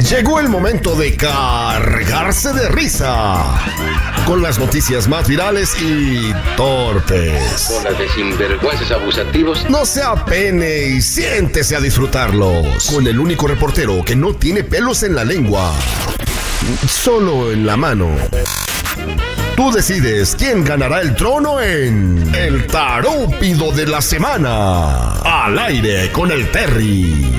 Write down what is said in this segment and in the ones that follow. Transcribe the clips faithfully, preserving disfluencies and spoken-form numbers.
Llegó el momento de cargarse de risa con las noticias más virales y torpes. Bolas de sinvergüenzas abusativos. No se apene y siéntese a disfrutarlos con el único reportero que no tiene pelos en la lengua, solo en la mano. Tú decides quién ganará el trono en El Tarúpido de la Semana. Al aire con el Terry.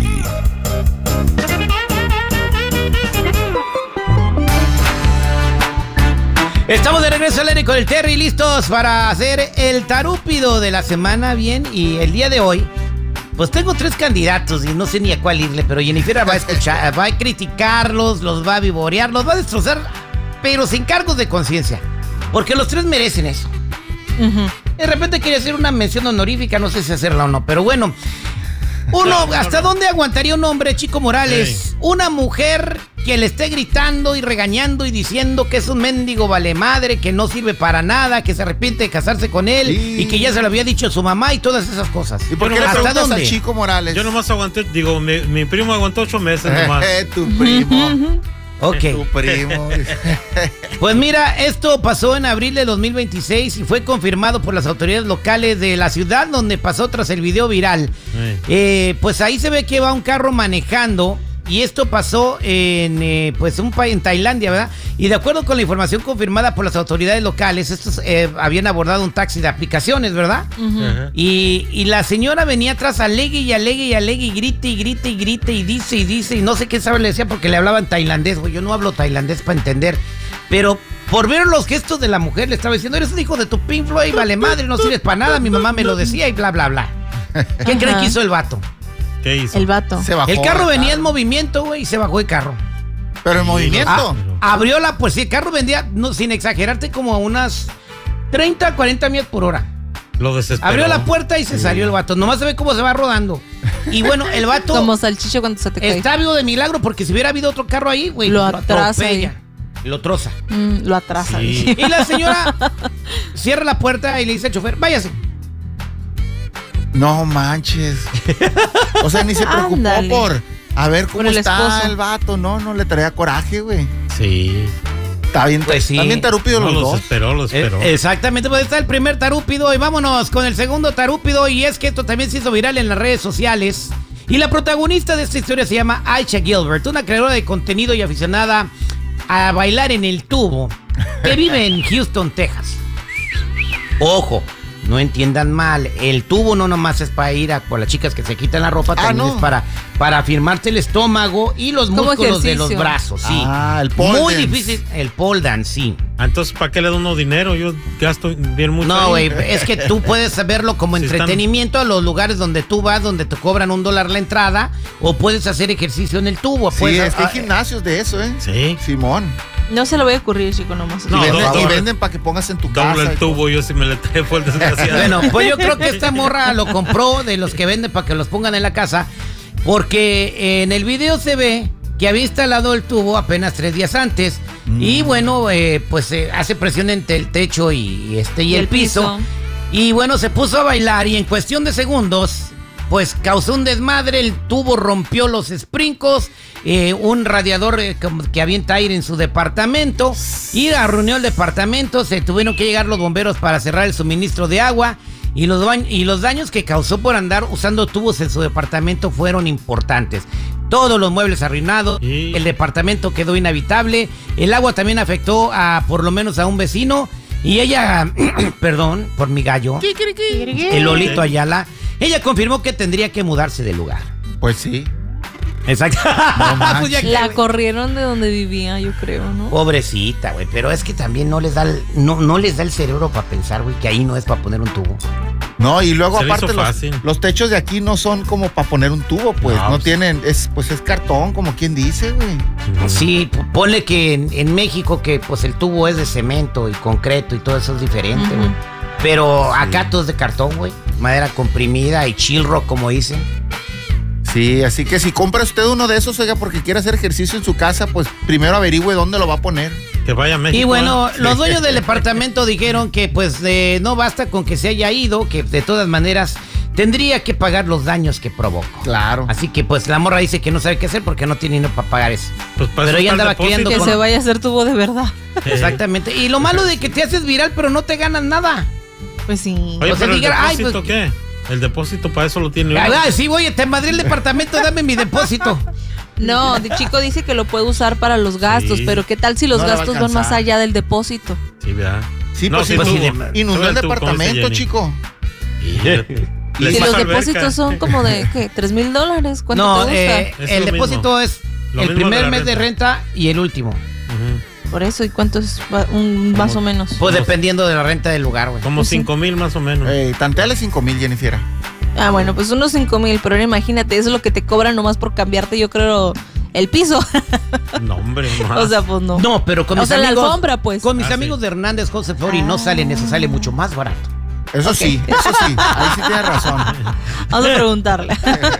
Estamos de regreso al aire con el Terry, listos para hacer el tarúpido de la semana. Bien, y el día de hoy, pues tengo tres candidatos y no sé ni a cuál irle, pero Jennifer va a escuchar, va a criticarlos, los va a vivorear, los va a destrozar, pero sin cargos de conciencia, porque los tres merecen eso. Uh-huh. De repente quería hacer una mención honorífica, no sé si hacerla o no, pero bueno. Uno, ¿hasta dónde aguantaría un hombre, Chico Morales? Sí. Una mujer que le esté gritando y regañando y diciendo que es un mendigo vale madre, que no sirve para nada, que se arrepiente de casarse con él, sí, y que ya se lo había dicho a su mamá y todas esas cosas. ¿Y por qué le preguntas a Chico Morales? Yo nomás aguanté, digo, mi, mi primo aguantó ocho meses nomás. Eh, tu primo. Ok. Tu primo. Pues mira, esto pasó en abril de dos mil veintiséis y fue confirmado por las autoridades locales de la ciudad donde pasó tras el video viral. Sí. Eh, pues ahí se ve que va un carro manejando. Y esto pasó en, eh, pues un país en Tailandia, ¿verdad? Y de acuerdo con la información confirmada por las autoridades locales, estos eh, habían abordado un taxi de aplicaciones, ¿verdad? Uh-huh. Y, y la señora venía atrás, alegue y alegue y alegue y grite y grite y grite y dice y dice y no sé qué sabe le decía porque le hablaban tailandés, güey. Yo no hablo tailandés para entender, pero por ver los gestos de la mujer le estaba diciendo, eres un hijo de tu Pink Floyd, vale madre, no sirves para nada, mi mamá me lo decía y bla, bla, bla. ¿Qué creen que hizo el vato? ¿Qué hizo? El vato. Se bajó el carro venía en movimiento, güey, y se bajó el carro. ¿Pero en movimiento? Ah, abrió la, pues sí, el carro vendía, no, sin exagerarte, como a unas treinta, cuarenta millas por hora. Lo desesperó. Abrió la puerta y se sí. salió el vato. Nomás se ve cómo se va rodando. Y bueno, el vato... Como salchicho cuando se te cae. Está vivo de milagro, porque si hubiera habido otro carro ahí, güey, lo, lo atrasa. Lo troza. Mm, lo atrasa. Sí. Y la señora cierra la puerta y le dice al chofer, váyase. No manches. O sea, ni se preocupó Ándale. por a ver cómo el está esposo. El vato. No, no le traía coraje, güey. Sí. Está bien, pues sí. También tarúpido no, los, los dos. Esperó, los esperó. Eh, exactamente, pues está el primer tarúpido y vámonos con el segundo tarúpido. Y es que esto también se hizo viral en las redes sociales. Y la protagonista de esta historia se llama Aisha Gilbert, una creadora de contenido y aficionada a bailar en el tubo, que vive en Houston, Texas. Ojo, no entiendan mal, el tubo no nomás es para ir a por las chicas que se quitan la ropa, ah, también no. es para, para afirmarte el estómago y los Como músculos ejercicio. de los brazos, sí. Ah, el pole Muy dance. difícil, el pole dance, sí. Entonces, ¿para qué le da uno dinero? Yo gasto bien mucho. No, güey, es que tú puedes verlo como si entretenimiento están... a los lugares donde tú vas, donde te cobran un dólar la entrada, o puedes hacer ejercicio en el tubo. Sí, puedes, es que hay gimnasios de eso, ¿eh? Sí. Simón. No se lo voy a ocurrir, chico, nomás. No, y venden, doble, y venden para que pongas en tu doble casa. Doble el tubo, yo sí me le trae fue el desgraciado. Bueno, pues yo creo que esta morra lo compró de los que venden para que los pongan en la casa, porque en el video se ve que había instalado el tubo apenas tres días antes, mm. y bueno, eh, pues eh, hace presión entre el techo y, este, y, y el, el piso, piso, y bueno, se puso a bailar y en cuestión de segundos... pues causó un desmadre, el tubo rompió los sprinkles, eh, un radiador eh, que avienta aire en su departamento, y arruinó el departamento, se tuvieron que llegar los bomberos para cerrar el suministro de agua, y los, y los daños que causó por andar usando tubos en su departamento fueron importantes. Todos los muebles arruinados, ¿Y? el departamento quedó inhabitable, el agua también afectó a por lo menos a un vecino, y ella, perdón por mi gallo, el Lolito Ayala, ella confirmó que tendría que mudarse del lugar. Pues sí. Exacto. No pues la que, corrieron de donde vivía, yo creo, ¿no? Pobrecita, güey. Pero es que también no les da el, no, no les da el cerebro para pensar, güey, que ahí no es para poner un tubo. No, y luego Se aparte los, los techos de aquí no son como para poner un tubo, pues. No, no pues, tienen, es, pues es cartón, como quien dice, güey. Sí, ponle que en, en México que pues el tubo es de cemento y concreto y todo eso es diferente, güey. Uh-huh. Pero acá sí. todo es de cartón, güey. Madera comprimida y chill rock, como dicen. Sí, así que si compra usted uno de esos, oiga, porque quiere hacer ejercicio en su casa, pues primero averigüe dónde lo va a poner. Que vaya a México. Y bueno, ¿eh? los dueños del departamento dijeron que pues eh, no basta con que se haya ido, que de todas maneras tendría que pagar los daños que provocó. Claro. Así que pues la morra dice que no sabe qué hacer porque no tiene dinero para pagar eso. Pues pero ella andaba queriendo que con... se vaya a hacer tubo de verdad. Exactamente. Y lo malo de que te haces viral pero no te ganas nada. Pues sí. Oye, O sea, pero diga, el ay, depósito, pues- ¿qué? El depósito para eso lo tiene uno. Ay, ay, sí, oye, te madré el departamento, dame mi depósito. No, de chico dice que lo puede usar para los gastos, Sí. pero ¿qué tal si los No le va a gastos van alcanzar. más allá del depósito? Sí, ¿verdad? Sí, No, pues sí inundó, tuvo. inundó el Tú, ¿cómo departamento, dice Jenny? chico. Fíjate. Y Les los pasó alberca. depósitos son como de, ¿qué? ¿Tres mil dólares? ¿Cuánto No, te gusta? eh, Es el lo depósito mismo. es Lo el mismo primer de la mes de renta y el último. Ujú. Por eso, ¿y cuánto es va- un, más o menos? Pues dependiendo de la renta del lugar, güey. Como Pues sí. cinco mil más o menos. Eh, tanteale cinco mil, Jennifer. Ah, bueno, pues unos cinco mil, pero ahora imagínate, eso es lo que te cobran nomás por cambiarte, yo creo, el piso. No, hombre, más. O sea, pues no. No, pero con O mis sea, la amigos. alfombra, pues. Con mis Ah, amigos sí. de Hernández José Flori no salen eso, sale mucho más barato. Eso sí, eso sí. Ahí sí tienes razón. Vamos a preguntarle.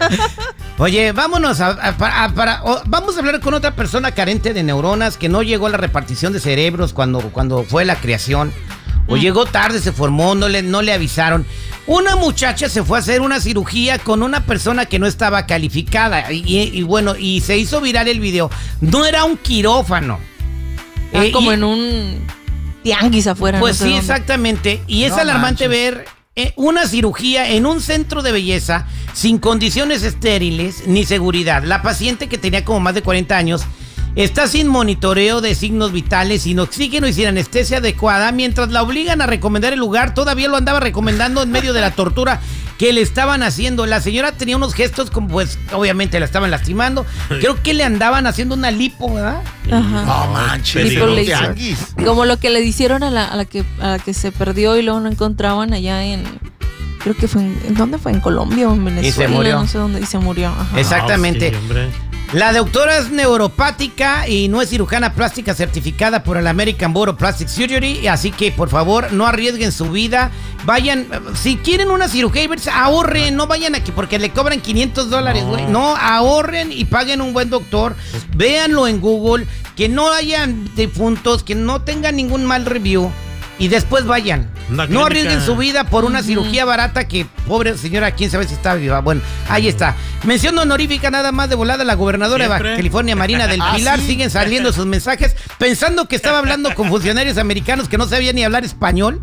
Oye, vámonos a, a- para, a- para- o- vamos a hablar con otra persona carente de neuronas que no llegó a la repartición de cerebros cuando, cuando fue la creación. O llegó tarde, se formó, no le, no le avisaron. Una muchacha se fue a hacer una cirugía con una persona que no estaba calificada. Y, y- y bueno, y se hizo viral el video. No era un quirófano. Ah, Eh, como y- en un tianguis afuera. Pues no sé sí, dónde. exactamente. Y es No alarmante manches. ver eh, una cirugía en un centro de belleza sin condiciones estériles ni seguridad. La paciente, que tenía como más de cuarenta años, está sin monitoreo de signos vitales, sin oxígeno y sin anestesia adecuada. Mientras la obligan a recomendar el lugar, todavía lo andaba recomendando en medio de la tortura que le estaban haciendo. La señora tenía unos gestos como, pues, obviamente la estaban lastimando. Creo que le andaban haciendo una lipo, ¿verdad? Ajá. No manches. peligroso. un tianguis. Como lo que le hicieron a la, a la que a la que se perdió y luego no encontraban allá en, creo que fue en, ¿en dónde fue? En Colombia o en Venezuela, murió. no sé dónde, y se murió. Ajá. Exactamente. Ah, sí, hombre. La doctora es neuropática y no es cirujana plástica certificada por el American Board of Plastic Surgery, así que por favor no arriesguen su vida. Vayan, si quieren una cirugía, ahorren, no vayan aquí porque le cobran quinientos dólares, güey. No. no, ahorren y paguen un buen doctor. Véanlo en Google, que no hayan difuntos, que no tengan ningún mal review. Y después vayan. Una No clínica- arriesguen su vida por una cirugía barata que, pobre señora, quién sabe si está viva. Bueno, ahí está. Mención honorífica nada más de volada, la gobernadora de Baja Siempre. California, Marina del Ah, Pilar. ¿sí? Siguen saliendo sus mensajes pensando que estaba hablando con funcionarios americanos que no sabían ni hablar español.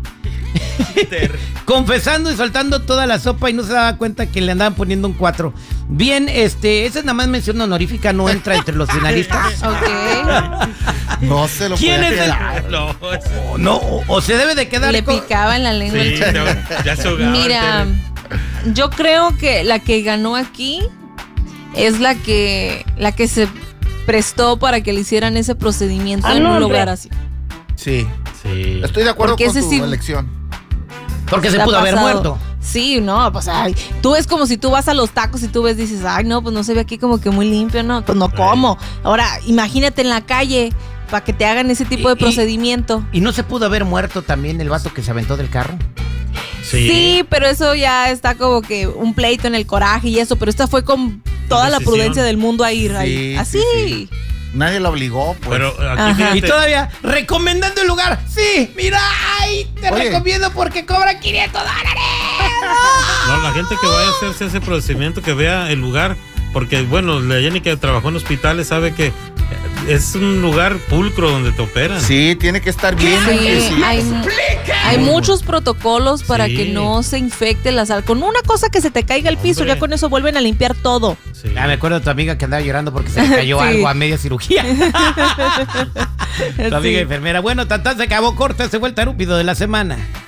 Confesando y soltando toda la sopa y no se daba cuenta que le andaban poniendo un cuatro. Bien, este, esa es nada más mención honorífica, no entra entre los finalistas. Ok. No se lo ¿Quién podía es el- quedar. No, O no, o, o se debe de quedar Le con- picaba en la lengua sí, el chile. no, ya se ahogaba. Mira, el yo creo que la que ganó aquí es la que la que se prestó para que le hicieran ese procedimiento en un lugar así. Sí, Sí. estoy de acuerdo Porque con ese tu sí- elección. porque se ¿Te ha pudo haber pasado? muerto. Sí, no, pues ay, tú ves como si tú vas a los tacos y tú ves, dices, ay, no, pues no se ve aquí como que muy limpio, no, pues no como. Ahora, imagínate en la calle para que te hagan ese tipo Y- de procedimiento. ¿Y no se pudo haber muerto también el vato que se aventó del carro? Sí. Sí, pero eso ya está como que un pleito en el coraje y eso, pero esta fue con toda la decisión. prudencia del mundo a ir ahí. Sí, Así. sí, sí. Nadie la obligó, pues. Pero aquí Ajá. fíjate, Y todavía recomendando el lugar. Sí, mira, ay, te Oye. recomiendo porque cobra quinientos dólares. no, la gente que vaya a hacerse ese procedimiento, que vea el lugar, porque bueno, la Jenny que trabajó en hospitales sabe que es un lugar pulcro donde te operan. Sí, tiene que estar bien. Sí, limpiecito. hay, hay muchos protocolos para Sí. que no se infecte la sal. Con una cosa que se te caiga al piso, Hombre. ya con eso vuelven a limpiar todo. Sí. Ah, me acuerdo de tu amiga que andaba llorando porque se le cayó Sí. algo a media cirugía. Tu amiga Sí. enfermera. Bueno, Tantán se acabó corta, se fue el tarúpido de la semana.